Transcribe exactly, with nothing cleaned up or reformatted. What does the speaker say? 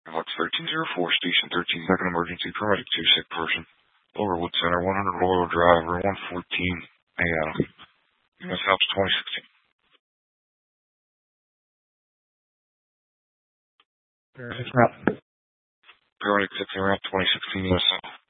Alex thirteen oh four, Station thirteen, second emergency, paramedic two, sick person. Overwood Center, one hundred Royal Drive, room one fourteen, A Adam. U S Alps twenty sixteen. Paramedic route. Paramedic fifteen route twenty sixteen U S L.